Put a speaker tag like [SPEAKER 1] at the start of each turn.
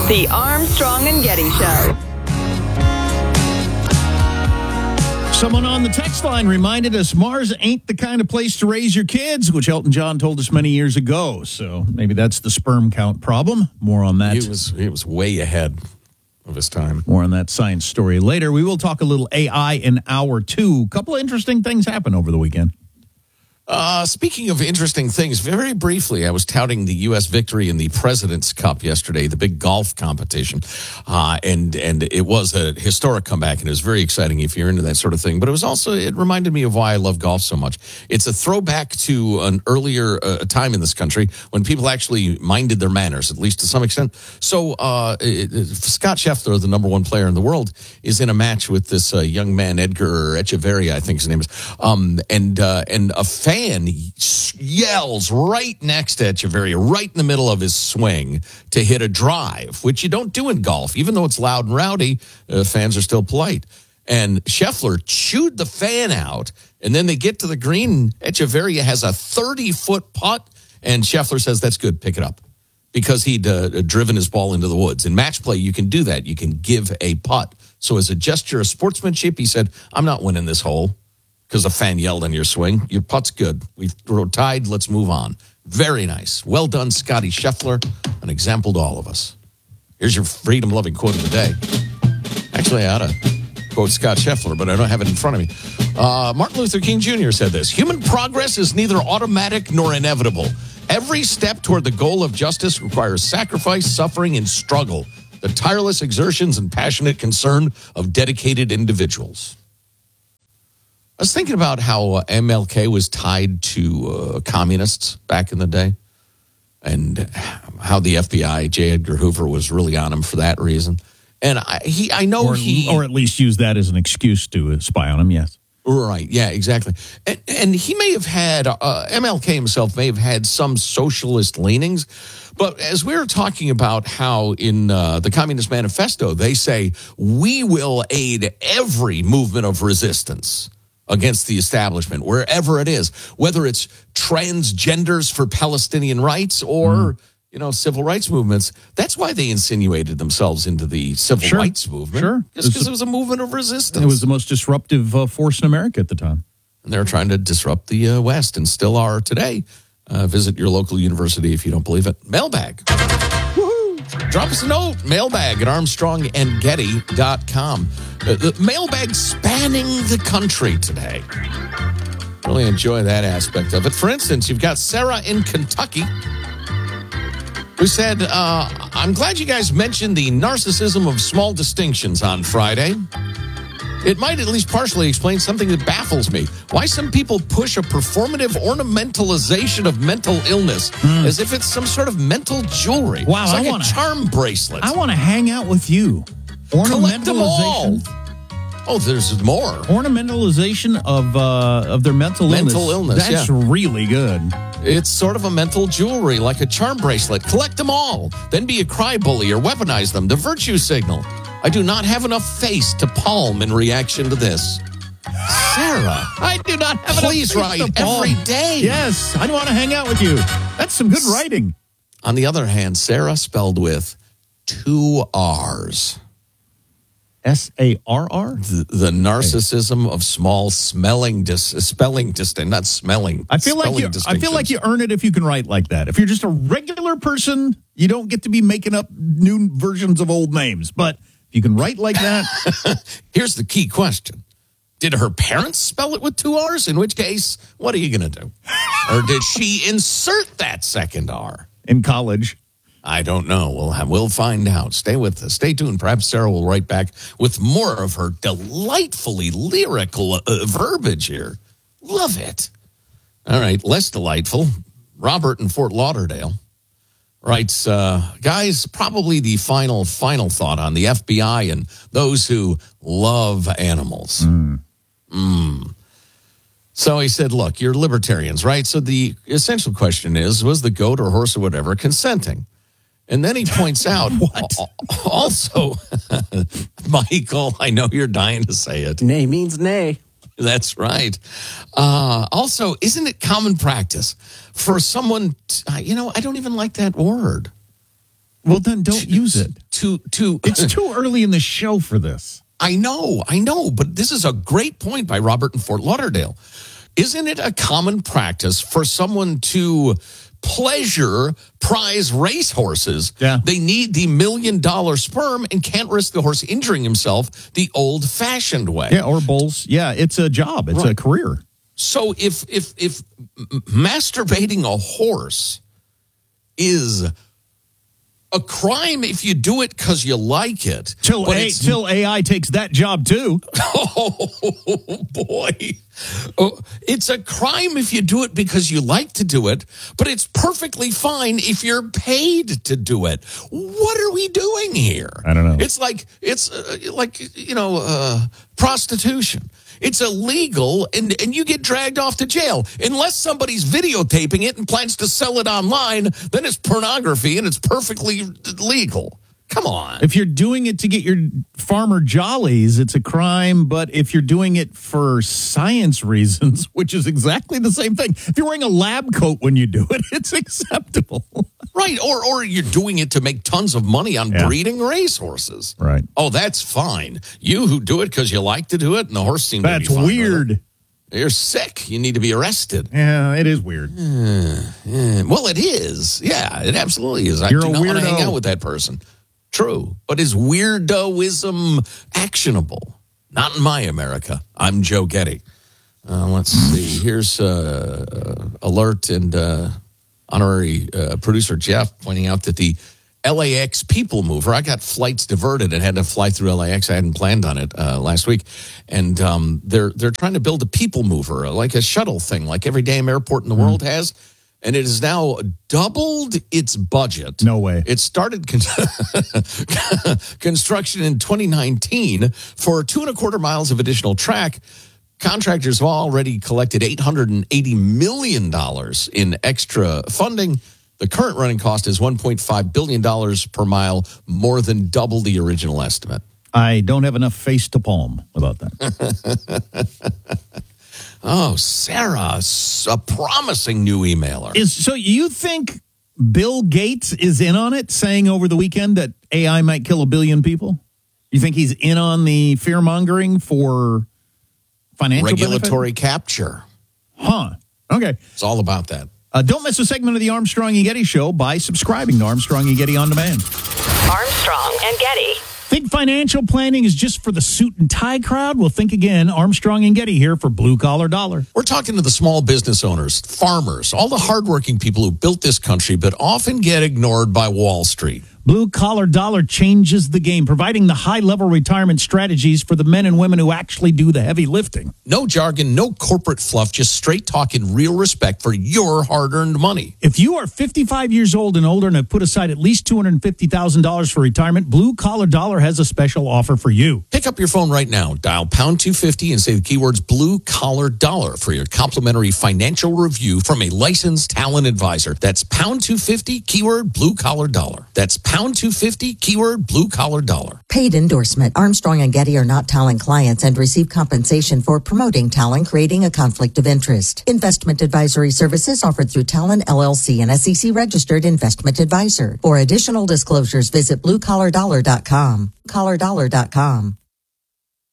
[SPEAKER 1] The Armstrong and Getty Show.
[SPEAKER 2] Someone on the text line reminded us Mars ain't the kind of place to raise your kids, which Elton John told us many years ago. So maybe that's the sperm count problem. More on that.
[SPEAKER 3] He was way ahead of his time.
[SPEAKER 2] More on that science story later. We will talk a little AI in hour 2. A couple of interesting things happened over the weekend.
[SPEAKER 3] Speaking of interesting things, very briefly, I was touting the U.S. victory in the President's Cup yesterday, the big golf competition, and it was a historic comeback, and it was very exciting if you're into that sort of thing. But it reminded me of why I love golf so much. It's a throwback to an earlier time in this country when people actually minded their manners, at least to some extent. So Scott Scheffler, the number one player in the world, is in a match with this young man, Edgar Echeverria, I think his name is, and a fan yells right next to Echeverria, right in the middle of his swing, to hit a drive, which you don't do in golf. Even though it's loud and rowdy, fans are still polite. And Scheffler chewed the fan out, and then they get to the green. Echeverria has a 30-foot putt, and Scheffler says, that's good, pick it up, because he'd driven his ball into the woods. In match play, you can do that. You can give a putt. So as a gesture of sportsmanship, he said, I'm not winning this hole because a fan yelled on your swing. Your putt's good. We're tied. Let's move on. Very nice. Well done, Scotty Scheffler. An example to all of us. Here's your freedom-loving quote of the day. Actually, I ought to quote Scott Scheffler, but I don't have it in front of me. Martin Luther King Jr. said this: human progress is neither automatic nor inevitable. Every step toward the goal of justice requires sacrifice, suffering, and struggle. The tireless exertions and passionate concern of dedicated individuals. I was thinking about how MLK was tied to communists back in the day, and how the FBI, J. Edgar Hoover, was really on him for that reason. And or
[SPEAKER 2] at least use that as an excuse to spy on him. Yes,
[SPEAKER 3] right. Yeah, exactly. And he may have had MLK himself may have had some socialist leanings, but as we were talking about how in the Communist Manifesto they say we will aid every movement of resistance against the establishment, wherever it is, whether it's transgenders for Palestinian rights or, civil rights movements. That's why they insinuated themselves into the civil rights movement.
[SPEAKER 2] Sure.
[SPEAKER 3] Just because it was a movement of resistance.
[SPEAKER 2] It was the most disruptive force in America at the time.
[SPEAKER 3] And they were trying to disrupt the West and still are today. Visit your local university if you don't believe it. Mailbag. Drop us a note, mailbag at armstrongandgetty.com. The mailbag spanning the country today. Really enjoy that aspect of it. For instance, you've got Sarah in Kentucky who said, I'm glad you guys mentioned the narcissism of small distinctions on Friday. It might at least partially explain something that baffles me. Why some people push a performative ornamentalization of mental illness as if it's some sort of mental jewelry.
[SPEAKER 2] Wow,
[SPEAKER 3] it's like a charm bracelet.
[SPEAKER 2] I want to hang out with you.
[SPEAKER 3] Collect them all. Oh, there's more.
[SPEAKER 2] Ornamentalization of their mental illness.
[SPEAKER 3] Mental illness,
[SPEAKER 2] That's really good.
[SPEAKER 3] It's sort of a mental jewelry, like a charm bracelet. Collect them all. Then be a cry bully or weaponize them. The virtue signal. I do not have enough face to palm in reaction to this. Sarah,
[SPEAKER 2] I do not have enough face
[SPEAKER 3] please write
[SPEAKER 2] to palm.
[SPEAKER 3] every day.
[SPEAKER 2] Yes, I want to hang out with you. That's some good writing.
[SPEAKER 3] On the other hand, Sarah spelled with 2 R's.
[SPEAKER 2] S-A-R-R?
[SPEAKER 3] The narcissism of small spelling distance, not smelling.
[SPEAKER 2] I feel like you earn it if you can write like that. If you're just a regular person, you don't get to be making up new versions of old names. But if you can write like that.
[SPEAKER 3] Here's the key question. Did her parents spell it with 2 R's? In which case, what are you going to do? Or did she insert that second R?
[SPEAKER 2] In college.
[SPEAKER 3] I don't know. We'll find out. Stay with us. Stay tuned. Perhaps Sarah will write back with more of her delightfully lyrical verbiage here. Love it. All right, less delightful. Robert in Fort Lauderdale writes, guys, probably the final thought on the FBI and those who love animals. So he said, look, you're libertarians, right? So the essential question is, was the goat or horse or whatever consenting? And then he points out, also, Michael, I know you're dying to say it.
[SPEAKER 4] Nay means nay.
[SPEAKER 3] That's right. Also, isn't it common practice for someone, I don't even like that word.
[SPEAKER 2] Well, then don't use it.
[SPEAKER 3] to
[SPEAKER 2] It's too early in the show for this.
[SPEAKER 3] I know, but this is a great point by Robert in Fort Lauderdale. Isn't it a common practice for someone to pleasure prize racehorses?
[SPEAKER 2] Yeah.
[SPEAKER 3] They need the $1 million sperm and can't risk the horse injuring himself the old-fashioned way.
[SPEAKER 2] Yeah, or bulls. Yeah, it's a job. It's a career.
[SPEAKER 3] So if masturbating a horse is a crime if you do it because you like it.
[SPEAKER 2] Till AI takes that job too.
[SPEAKER 3] Oh, boy. Oh, it's a crime if you do it because you like to do it, but it's perfectly fine if you're paid to do it. What are we doing here?
[SPEAKER 2] I don't know.
[SPEAKER 3] It's like prostitution. It's illegal, and you get dragged off to jail. Unless somebody's videotaping it and plans to sell it online, then it's pornography, and it's perfectly legal. Come on.
[SPEAKER 2] If you're doing it to get your farmer jollies, it's a crime. But if you're doing it for science reasons, which is exactly the same thing, if you're wearing a lab coat when you do it, it's acceptable.
[SPEAKER 3] Right, or you're doing it to make tons of money on breeding racehorses.
[SPEAKER 2] Right.
[SPEAKER 3] Oh, that's fine. You who do it because you like to do it, and the horse seems to be
[SPEAKER 2] That's
[SPEAKER 3] fine with
[SPEAKER 2] weird.
[SPEAKER 3] it. You're sick. You need to be arrested.
[SPEAKER 2] Yeah, it is weird.
[SPEAKER 3] Well, it is. Yeah, it absolutely is. I
[SPEAKER 2] You're
[SPEAKER 3] do
[SPEAKER 2] a
[SPEAKER 3] not want to
[SPEAKER 2] weirdo.
[SPEAKER 3] hang out with that person. True. But is weirdoism actionable? Not in my America. I'm Joe Getty. Let's see. Here's alert and honorary producer Jeff pointing out that the LAX People Mover, I got flights diverted and had to fly through LAX. I hadn't planned on it last week. And they're trying to build a People Mover, like a shuttle thing, like every damn airport in the world has. And it has now doubled its budget.
[SPEAKER 2] No way.
[SPEAKER 3] It started construction in 2019 for 2.25 miles of additional track. Contractors have already collected $880 million in extra funding. The current running cost is $1.5 billion per mile, more than double the original estimate.
[SPEAKER 2] I don't have enough face to palm about that.
[SPEAKER 3] Oh, Sarah, a promising new emailer.
[SPEAKER 2] So you think Bill Gates is in on it, saying over the weekend that AI might kill 1 billion people? You think he's in on the fear-mongering for financial
[SPEAKER 3] Regulatory capture.
[SPEAKER 2] Huh. Okay.
[SPEAKER 3] It's all about that.
[SPEAKER 2] Don't miss a segment of the Armstrong and Getty Show by subscribing to Armstrong and Getty On Demand.
[SPEAKER 1] Armstrong and Getty.
[SPEAKER 2] Think financial planning is just for the suit and tie crowd? Well, think again. Armstrong and Getty here for Blue Collar Dollar.
[SPEAKER 3] We're talking to the small business owners, farmers, all the hardworking people who built this country but often get ignored by Wall Street.
[SPEAKER 2] Blue Collar Dollar changes the game, providing the high-level retirement strategies for the men and women who actually do the heavy lifting.
[SPEAKER 3] No jargon, no corporate fluff, just straight talk and real respect for your hard-earned money.
[SPEAKER 2] If you are 55 years old and older and have put aside at least $250,000 for retirement, Blue Collar Dollar has a special offer for you.
[SPEAKER 3] Pick up your phone right now, dial pound 250 and say the keywords Blue Collar Dollar for your complimentary financial review from a licensed talent advisor. That's pound 250, keyword Blue Collar Dollar. That's pound 250, keyword Blue Collar Dollar.
[SPEAKER 4] Paid endorsement. Armstrong and Getty are not Talon clients and receive compensation for promoting Talon, creating a conflict of interest. Investment advisory services offered through Talon LLC, an SEC-registered investment advisor. For additional disclosures, visit BlueCollarDollar.com. CollarDollar.com.